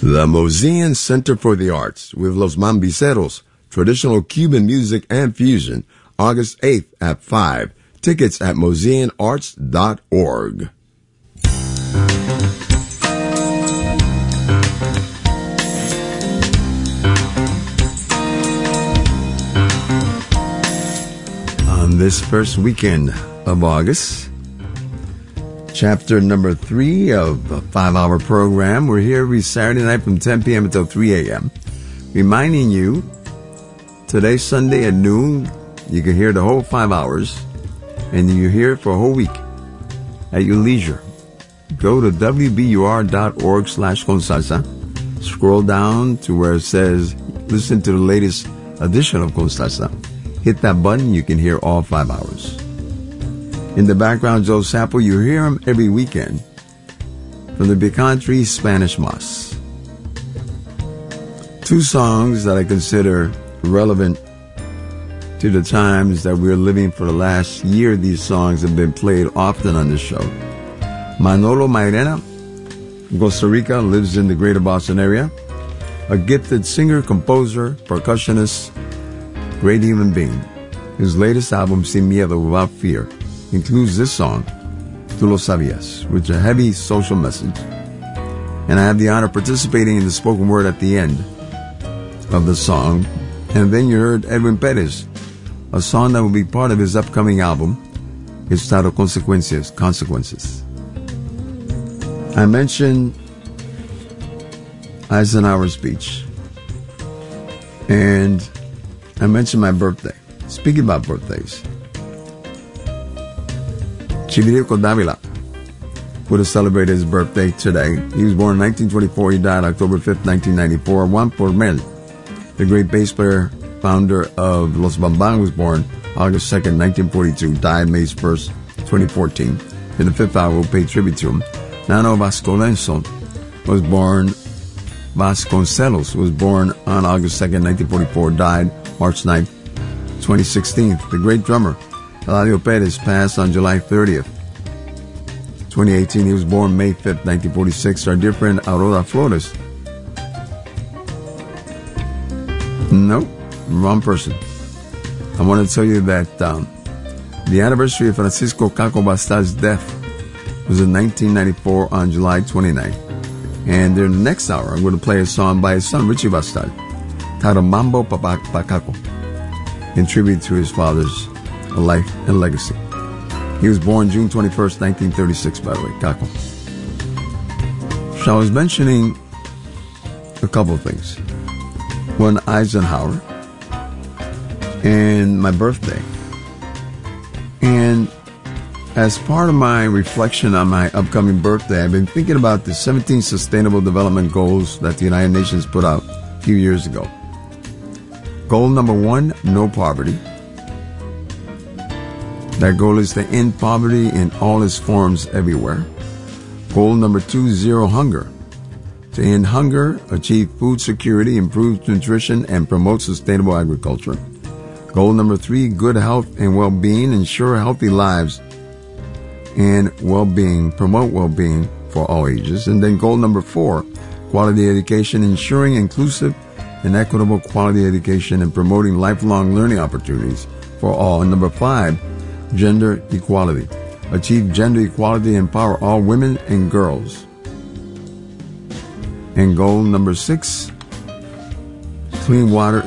The Mozian Center for the Arts with Los Mambiceros, traditional Cuban music and fusion, August 8th at 5. Tickets at mozianarts.org. On this first weekend of August, chapter number 3 of the 5-hour program. We're here every Saturday night from 10 p.m. until 3 a.m. Reminding you, today, Sunday at noon, you can hear the whole 5 hours, and you hear it for a whole week at your leisure. Go to wbur.org/Consalsa. Scroll down to where it says, listen to the latest edition of Consalsa. Hit that button, you can hear all 5 hours. In the background, Joe Sample, you hear him every weekend from the Bicantry Spanish Mas. 2 songs that I consider relevant to the times that we're living for the last year. These songs have been played often on this show. Manolo Mairena, Costa Rica, lives in the greater Boston area. A gifted singer, composer, percussionist, great human being. His latest album, Sin Miedo, Without Fear, includes this song, Tú Lo Sabías, with a heavy social message. And I have the honor of participating in the spoken word at the end of the song. And then you heard Edwin Perez, a song that will be part of his upcoming album. It's titled Consequences. I mentioned Eisenhower's speech. And I mentioned my birthday. Speaking about birthdays, Chivirico Davila would have celebrated his birthday today. He was born in 1924. He died October 5th, 1994. Juan Pormel, the great bass player, founder of Los Bambang, was born August 2nd, 1942. Died May 1st, 2014. In the 5th hour, we'll pay tribute to him. Nano Vasconcelos was born on August 2nd, 1944. Died March 9th, 2016. The great drummer, Eladio Perez, passed on July 30th, 2018. He was born May 5th, 1946. Our dear friend Aurora Flores. Nope, wrong person. I want to tell you that the anniversary of Francisco Caco Bastar's death was in 1994 on July 29th. And in the next hour, I'm going to play a song by his son, Richie Bastard, titled Mambo Pa Caco, in tribute to his father's life and legacy. He was born June 21st, 1936, by the way, Caco. So I was mentioning a couple of things. One, Eisenhower, and my birthday. And as part of my reflection on my upcoming birthday, I've been thinking about the 17 Sustainable Development Goals that the United Nations put out a few years ago. Goal number 1, no poverty. That goal is to end poverty in all its forms everywhere. Goal number 2, zero hunger. To end hunger, achieve food security, improve nutrition, and promote sustainable agriculture. Goal number 3, good health and well-being. Ensure healthy lives and well-being, promote well-being for all ages. And then goal number 4, quality education, ensuring inclusive and equitable quality education and promoting lifelong learning opportunities for all. And number 5, gender equality. Achieve gender equality and empower all women and girls. And goal number 6, clean water